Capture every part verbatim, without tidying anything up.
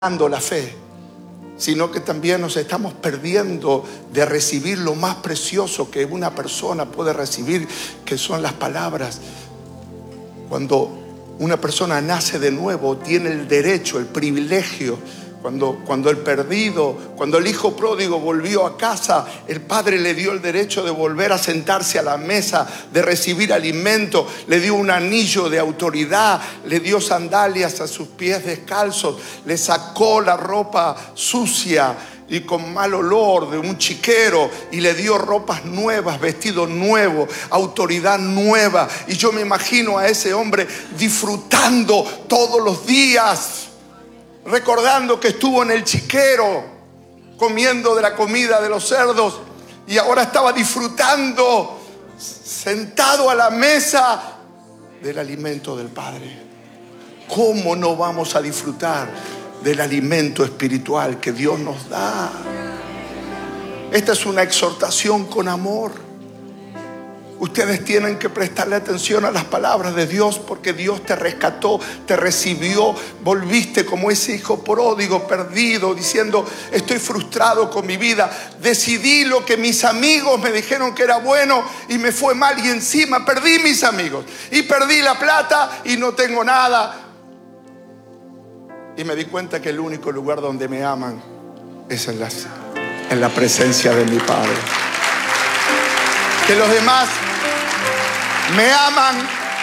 la fe, sino que también nos estamos perdiendo de recibir lo más precioso que una persona puede recibir, que son las palabras. Cuando una persona nace de nuevo, tiene el derecho, el privilegio. Cuando, cuando el perdido, cuando el hijo pródigo volvió a casa, el padre le dio el derecho de volver a sentarse a la mesa, de recibir alimento, le dio un anillo de autoridad, le dio sandalias a sus pies descalzos, le sacó la ropa sucia y con mal olor de un chiquero y le dio ropas nuevas, vestido nuevo, autoridad nueva. Y yo me imagino a ese hombre disfrutando todos los días, recordando que estuvo en el chiquero comiendo de la comida de los cerdos y ahora estaba disfrutando sentado a la mesa del alimento del Padre. ¿Cómo no vamos a disfrutar del alimento espiritual que Dios nos da? Esta es una exhortación con amor. Ustedes tienen que prestarle atención a las palabras de Dios, porque Dios te rescató, te recibió, volviste como ese hijo pródigo perdido, diciendo: estoy frustrado con mi vida, decidí lo que mis amigos me dijeron que era bueno y me fue mal, y encima perdí mis amigos y perdí la plata y no tengo nada. Y me di cuenta que el único lugar donde me aman es en la, en la presencia de mi Padre. Que los demás me aman,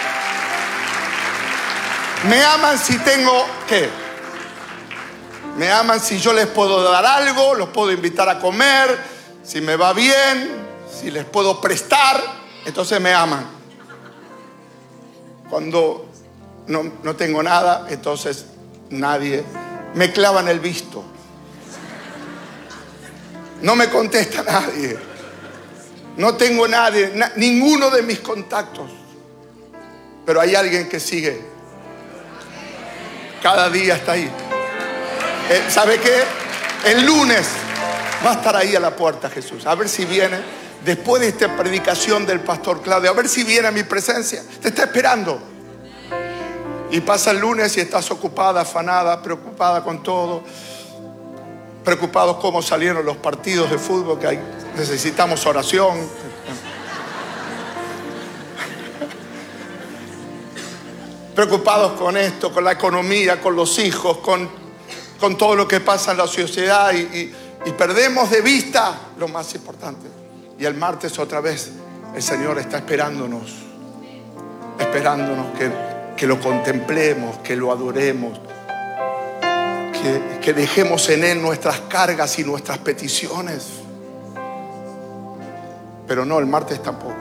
me aman si tengo, ¿qué? Me aman si yo les puedo dar algo, los puedo invitar a comer, si me va bien, si les puedo prestar, entonces me aman. Cuando no, no tengo nada, entonces nadie me clava en el visto. No me contesta nadie. No tengo nadie, na, ninguno de mis contactos. Pero hay alguien que sigue. Cada día está ahí. Eh, ¿Sabe qué? El lunes va a estar ahí a la puerta Jesús. A ver si viene, después de esta predicación del pastor Claudio, a ver si viene a mi presencia. Te está esperando. Y pasa el lunes y estás ocupada, afanada, preocupada con todo. Preocupados cómo salieron los partidos de fútbol, que hay, necesitamos oración. Preocupados con esto, con la economía, con los hijos, con, con todo lo que pasa en la sociedad, y, y, y perdemos de vista lo más importante. Y el martes otra vez el Señor está esperándonos, esperándonos que, que lo contemplemos, que lo adoremos. Que, que dejemos en Él nuestras cargas y nuestras peticiones. Pero no, el martes tampoco.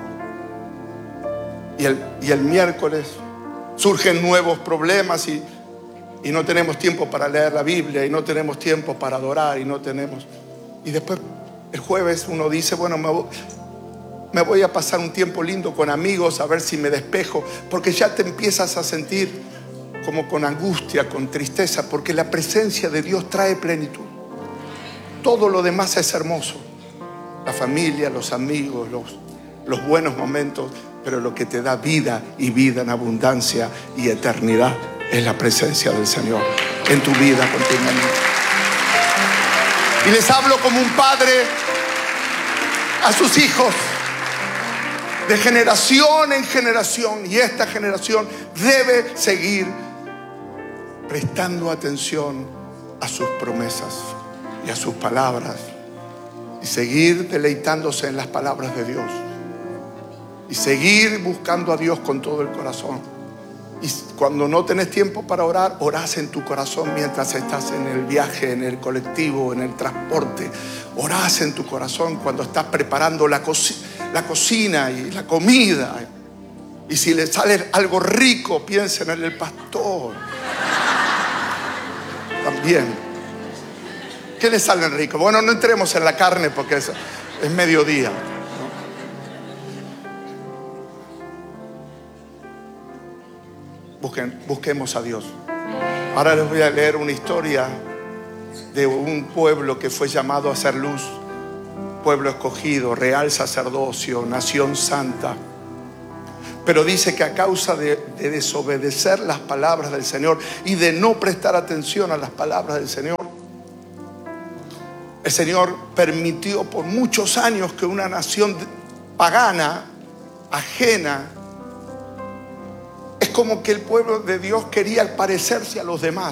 Y el, y el miércoles surgen nuevos problemas y, y no tenemos tiempo para leer la Biblia, y no tenemos tiempo para adorar, y no tenemos. Y después el jueves uno dice: bueno, me voy, me voy a pasar un tiempo lindo con amigos, a ver si me despejo, porque ya te empiezas a sentir como con angustia, con tristeza, porque la presencia de Dios trae plenitud. Todo lo demás es hermoso, la familia, los amigos, los, los buenos momentos, pero lo que te da vida y vida en abundancia y eternidad es la presencia del Señor en tu vida continuamente. Y les hablo como un padre a sus hijos, de generación en generación, y esta generación debe seguir prestando atención a sus promesas y a sus palabras, y seguir deleitándose en las palabras de Dios, y seguir buscando a Dios con todo el corazón. Y cuando no tenés tiempo para orar, orás en tu corazón mientras estás en el viaje, en el colectivo, en el transporte. Orás en tu corazón cuando estás preparando la, co- la cocina y la comida. Y si le sale algo rico, piensen en el pastor. También. ¿Qué le sale rico? Bueno, no entremos en la carne porque es, es mediodía, ¿no? Busquen, busquemos a Dios. Ahora les voy a leer una historia de un pueblo que fue llamado a ser luz, pueblo escogido, real sacerdocio, nación santa, Pero dice que a causa de, de desobedecer las palabras del Señor y de no prestar atención a las palabras del Señor, el Señor permitió por muchos años que una nación pagana, ajena, es como que el pueblo de Dios quería parecerse a los demás.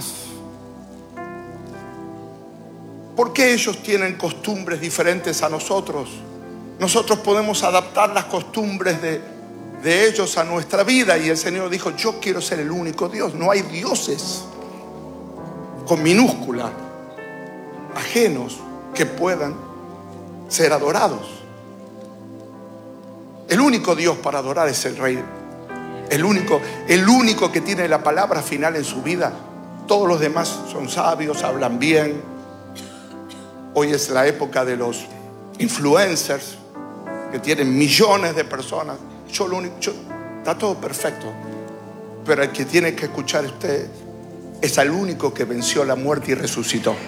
¿Por qué ellos tienen costumbres diferentes a nosotros? Nosotros podemos adaptar las costumbres de, de ellos a nuestra vida. Y el Señor dijo: yo quiero ser el único Dios. No hay dioses con minúscula ajenos que puedan ser adorados. El único Dios para adorar es el Rey. El único, el único que tiene la palabra final en su vida. Todos los demás son sabios, hablan bien. Hoy es la época de los influencers que tienen millones de personas. Yo lo único, yo, está todo perfecto, pero el que tiene que escuchar usted es el único que venció la muerte y resucitó.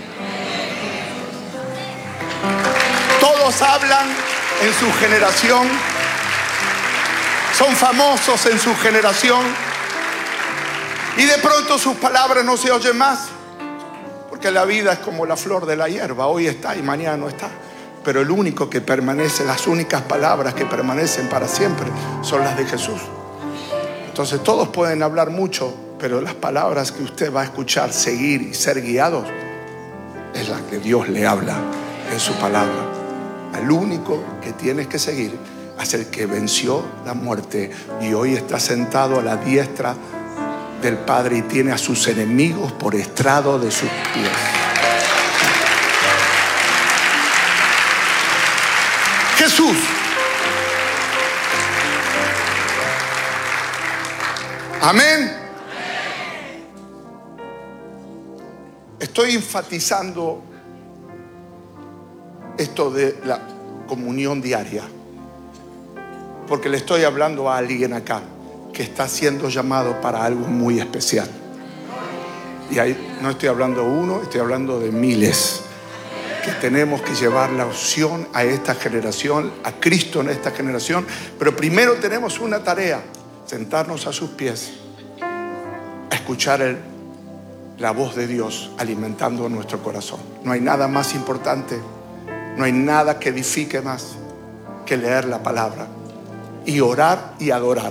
Todos hablan en su generación, son famosos en su generación, y de pronto sus palabras no se oyen más, porque la vida es como la flor de la hierba, hoy está y mañana no está. Pero el único que permanece, las únicas palabras que permanecen para siempre son las de Jesús. Entonces todos pueden hablar mucho, pero las palabras que usted va a escuchar, seguir y ser guiados, es la que Dios le habla en su palabra. Al único que tienes que seguir es el que venció la muerte y hoy está sentado a la diestra del Padre y tiene a sus enemigos por estrado de sus pies. Jesús. Amén. Estoy enfatizando esto de la comunión diaria porque le estoy hablando a alguien acá que está siendo llamado para algo muy especial. Y ahí no estoy hablando de uno, estoy hablando de miles. Que tenemos que llevar la opción a esta generación, a Cristo en esta generación. Pero primero tenemos una tarea: sentarnos a sus pies, a escuchar el, la voz de Dios alimentando nuestro corazón. No hay nada más importante, no hay nada que edifique más que leer la palabra y orar y adorar.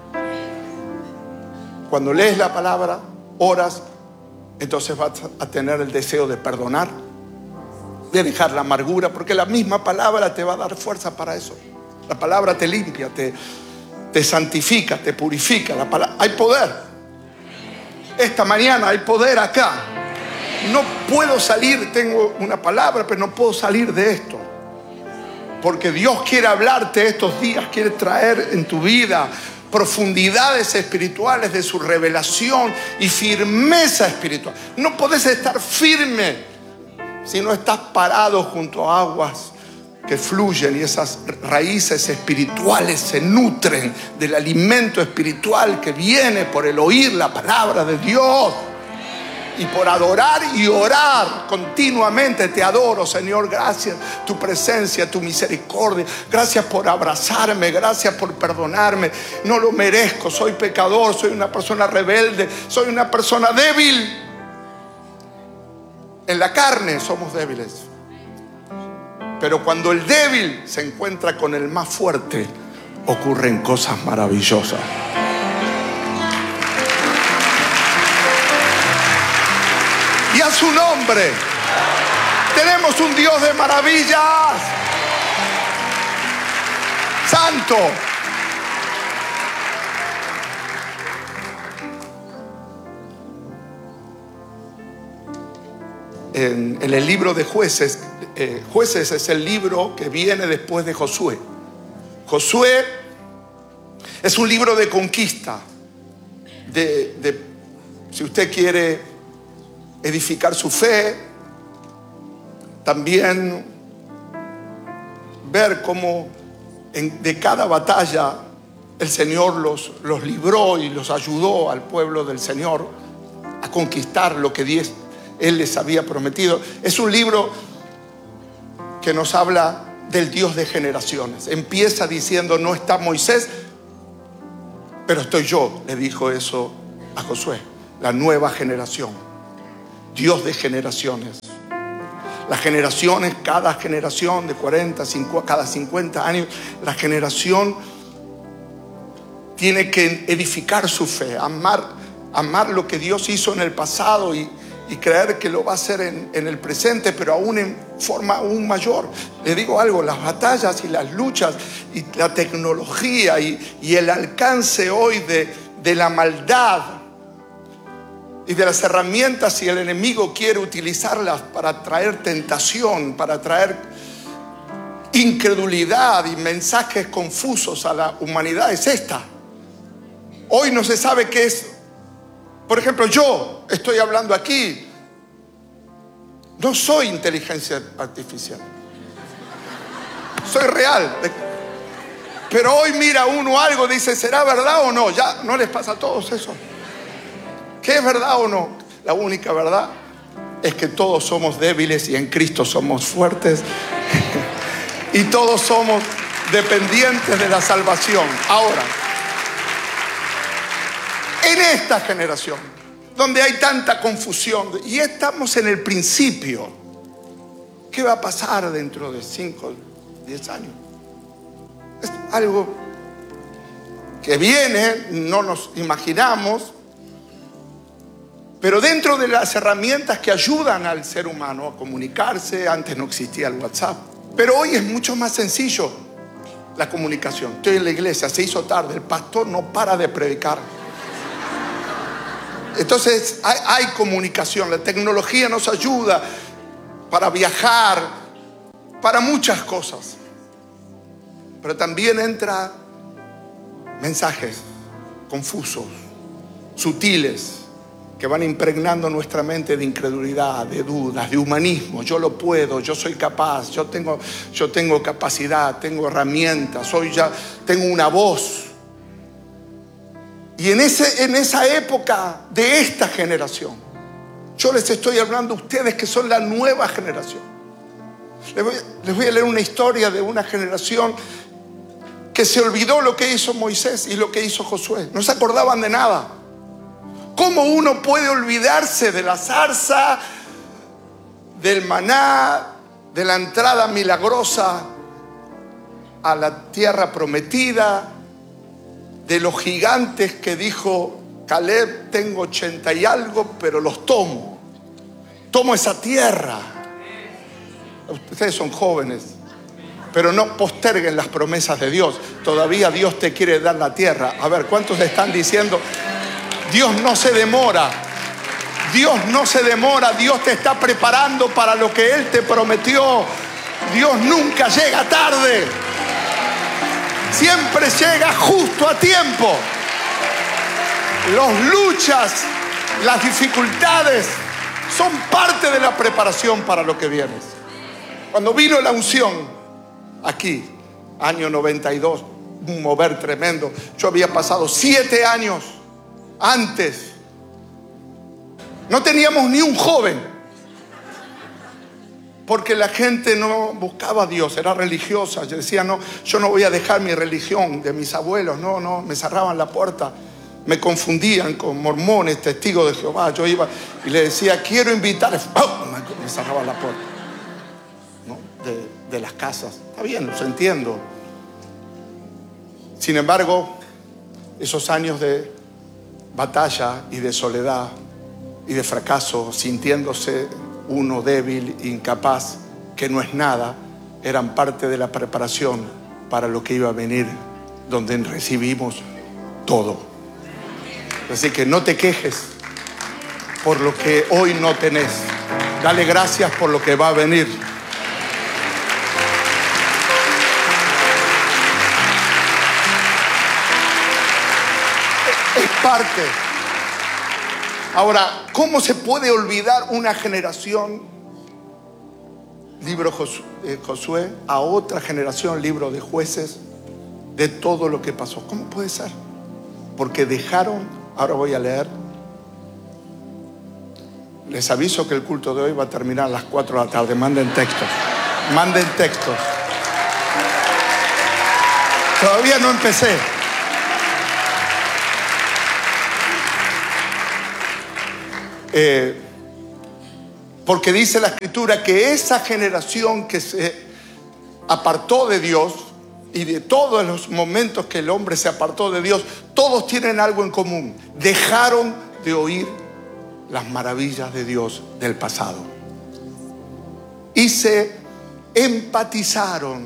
Cuando lees la palabra, oras, entonces vas a tener el deseo de perdonar, de dejar la amargura, porque la misma palabra te va a dar fuerza para eso. La palabra te limpia, te, te santifica, te purifica. La palabra, hay poder. Esta mañana hay poder acá. No puedo salir, tengo una palabra, pero no puedo salir de esto. Porque Dios quiere hablarte estos días, quiere traer en tu vida profundidades espirituales de su revelación y firmeza espiritual. No podés estar firme si no estás parado junto a aguas que fluyen y esas raíces espirituales se nutren del alimento espiritual que viene por el oír la palabra de Dios y por adorar y orar continuamente. Te adoro, Señor, gracias tu presencia, tu misericordia, gracias por abrazarme, gracias por perdonarme. No lo merezco, soy pecador, soy una persona rebelde, soy una persona débil. En la carne somos débiles, pero cuando el débil se encuentra con el más fuerte, ocurren cosas maravillosas. Y a su nombre tenemos un Dios de maravillas, santo. En, en el libro de Jueces, eh, Jueces es el libro que viene después de Josué. Josué es un libro de conquista, de, de si usted quiere edificar su fe, también ver cómo en, de cada batalla el Señor los, los libró y los ayudó al pueblo del Señor a conquistar lo que Dios Él les había prometido. Es un libro que nos habla del Dios de generaciones. Empieza diciendo: no está Moisés, Pero estoy yo, le dijo eso a Josué, la nueva generación, Dios de generaciones. Las generaciones, cada generación de cuarenta, cincuenta, cada cincuenta años, la generación tiene que edificar su fe, amar, amar lo que Dios hizo en el pasado y, y creer que lo va a hacer en, en el presente, pero aún en forma aún mayor. Le digo algo, las batallas y las luchas y la tecnología y, y el alcance hoy de, de la maldad y de las herramientas, si el enemigo quiere utilizarlas para traer tentación, para traer incredulidad y mensajes confusos a la humanidad, es esta. Hoy no se sabe qué es. Por ejemplo, yo estoy hablando aquí, no soy inteligencia artificial, soy real. Pero hoy mira uno algo, dice, ¿será verdad o no? Ya no les pasa a todos eso. ¿Qué es verdad o no? La única verdad es que todos somos débiles y en Cristo somos fuertes. Y todos somos dependientes de la salvación. Ahora, en esta generación, donde hay tanta confusión, y estamos en el principio, ¿qué va a pasar dentro de cinco, diez años? Es algo que viene, no nos imaginamos. Pero dentro de las herramientas que ayudan al ser humano a comunicarse, antes no existía el WhatsApp, pero hoy es mucho más sencillo la comunicación. Estoy en la iglesia, se hizo tarde, el pastor no para de predicar. Entonces hay, hay comunicación, la tecnología nos ayuda para viajar, para muchas cosas. Pero también entra mensajes confusos, sutiles, que van impregnando nuestra mente de incredulidad, de dudas, de humanismo. Yo lo puedo, yo soy capaz, yo tengo, yo tengo capacidad, tengo herramientas, hoy ya tengo una voz. Y en, ese, en esa época de esta generación, yo les estoy hablando a ustedes que son la nueva generación. Les voy, les voy a leer una historia de una generación que se olvidó lo que hizo Moisés y lo que hizo Josué. No se acordaban de nada. ¿Cómo uno puede olvidarse de la zarza, del maná, de la entrada milagrosa a la tierra prometida, de los gigantes que dijo Caleb, tengo ochenta y algo, pero los tomo, tomo esa tierra? Ustedes son jóvenes, pero no posterguen las promesas de Dios. Todavía Dios te quiere dar la tierra. A ver, ¿cuántos están diciendo? Dios no se demora, Dios no se demora, Dios te está preparando para lo que Él te prometió. Dios nunca llega tarde, siempre llega justo a tiempo. Las luchas, las dificultades son parte de la preparación para lo que viene. Cuando vino la unción aquí, año noventa y dos, un mover tremendo. Yo había pasado siete años antes, no teníamos ni un joven, porque la gente no buscaba a Dios, era religiosa. Yo decía, no, yo no voy a dejar mi religión de mis abuelos. No, no, me cerraban la puerta, me confundían con mormones, testigos de Jehová. Yo iba y le decía, quiero invitar. ¡Oh! Me cerraban la puerta, ¿no? de, de las casas. Está bien, los entiendo. Sin embargo, esos años de batalla y de soledad y de fracaso, sintiéndose uno débil, incapaz, que no es nada, eran parte de la preparación para lo que iba a venir, donde recibimos todo. Así que no te quejes por lo que hoy no tenés, dale gracias por lo que va a venir. Es parte. Ahora, ¿cómo se puede olvidar una generación, libro de Josué, a otra generación, libro de Jueces, de todo lo que pasó? ¿Cómo puede ser? Porque dejaron, ahora voy a leer, les aviso que el culto de hoy va a terminar a las cuatro de la tarde, manden textos, manden textos. Todavía no empecé. Eh, porque dice la Escritura que esa generación que se apartó de Dios, y de todos los momentos que el hombre se apartó de Dios, todos tienen algo en común: dejaron de oír las maravillas de Dios del pasado y se empatizaron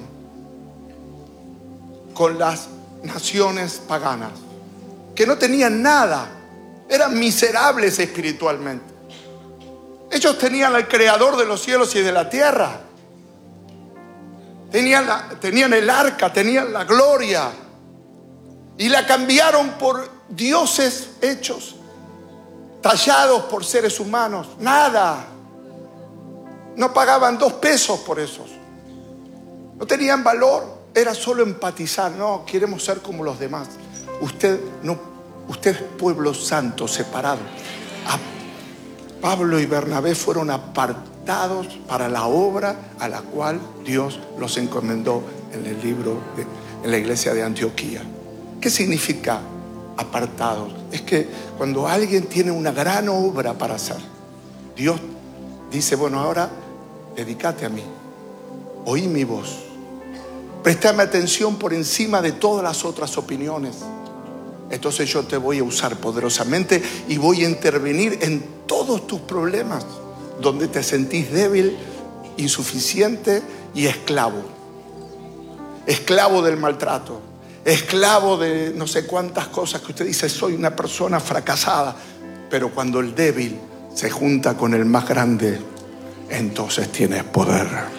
con las naciones paganas que no tenían nada, eran miserables espiritualmente. Ellos tenían al creador de los cielos y de la tierra, tenían, la, tenían el arca, tenían la gloria, y la cambiaron por dioses hechos, tallados por seres humanos. Nada, no pagaban dos pesos por esos, no tenían valor. Era solo empatizar. No, queremos ser como los demás. Usted no, usted es pueblo santo, separado. A Pablo y Bernabé fueron apartados para la obra a la cual Dios los encomendó en el libro de, en la iglesia de Antioquía. ¿Qué significa apartados? Es que cuando alguien tiene una gran obra para hacer, Dios dice: bueno, ahora dedícate a mí, oí mi voz, préstame atención por encima de todas las otras opiniones. Entonces yo te voy a usar poderosamente y voy a intervenir en todos tus problemas donde te sentís débil, insuficiente y esclavo. Esclavo del maltrato, esclavo de no sé cuántas cosas que usted dice: soy una persona fracasada. Pero cuando el débil se junta con el más grande, entonces tienes poder.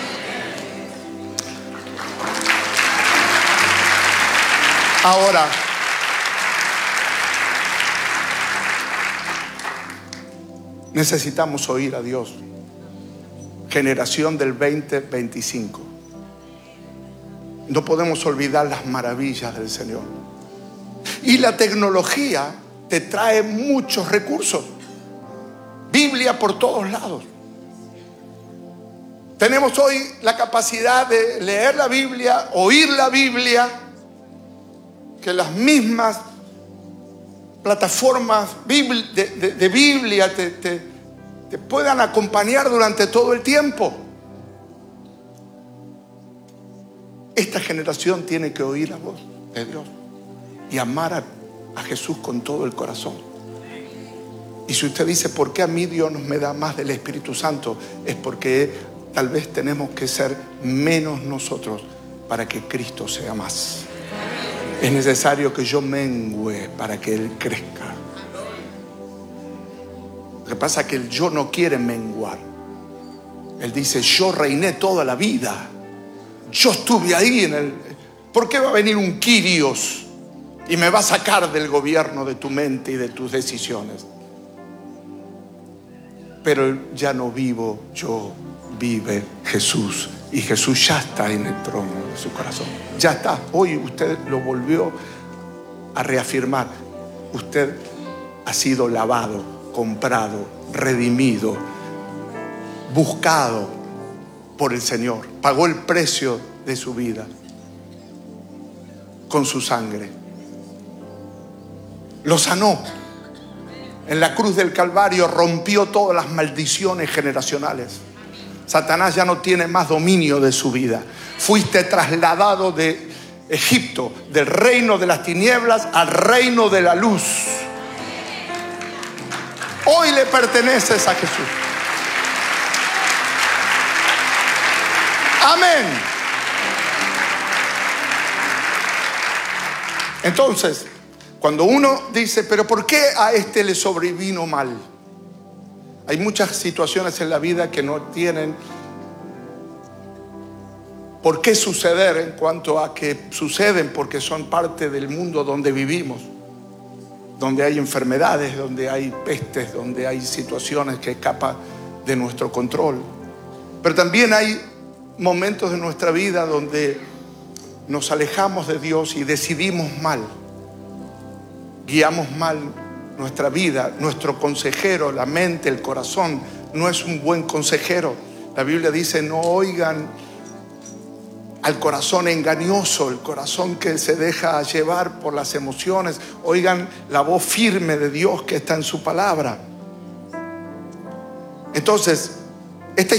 Ahora, necesitamos oír a Dios. Generación del veinte veinticinco. No podemos olvidar las maravillas del Señor. Y la tecnología te trae muchos recursos. Biblia por todos lados. Tenemos hoy la capacidad de leer la Biblia, oír la Biblia, que las mismas plataformas de, de, de Biblia te, te, te puedan acompañar durante todo el tiempo. Esta generación tiene que oír la voz de Dios y amar a, a Jesús con todo el corazón. Y si usted dice: ¿por qué a mí Dios me da más del Espíritu Santo? Es porque tal vez tenemos que ser menos nosotros para que Cristo sea más. Es necesario que yo mengüe para que Él crezca. Lo que pasa es que el yo no quiere menguar. Él dice: yo reiné toda la vida, yo estuve ahí en el... ¿Por qué va a venir un Kyrios y me va a sacar del gobierno de tu mente y de tus decisiones? Pero ya no vivo yo, vive Jesús. Y Jesús ya está en el trono de su corazón. Ya está. Hoy usted lo volvió a reafirmar. Usted ha sido lavado, comprado, redimido, buscado por el Señor. Pagó el precio de su vida con su sangre. Lo sanó. En la cruz del Calvario rompió todas las maldiciones generacionales. Satanás ya no tiene más dominio de su vida. Fuiste trasladado de Egipto, del reino de las tinieblas al reino de la luz. Hoy le perteneces a Jesús. Amén. Entonces, cuando uno dice: ¿pero por qué a este le sobrevino mal? Hay muchas situaciones en la vida que no tienen por qué suceder, en cuanto a que suceden porque son parte del mundo donde vivimos, donde hay enfermedades, donde hay pestes, donde hay situaciones que escapan de nuestro control. Pero también hay momentos de nuestra vida donde nos alejamos de Dios y decidimos mal, guiamos mal nuestra vida. Nuestro consejero, la mente, el corazón, no es un buen consejero. La Biblia dice: no oigan al corazón engañoso, el corazón que se deja llevar por las emociones. Oigan la voz firme de Dios que está en su palabra. Entonces,